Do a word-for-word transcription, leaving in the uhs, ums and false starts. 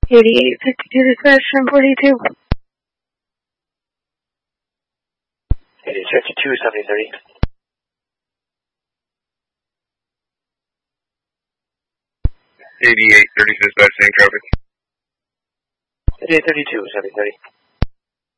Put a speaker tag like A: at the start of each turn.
A: eighty-eight fifty-two dispatch, ten forty-two.
B: eighty-eight fifty-two, seventy thirty.
C: eighty-eight thirty dispatch, same traffic.
B: eighty-eight thirty-two, seventy thirty.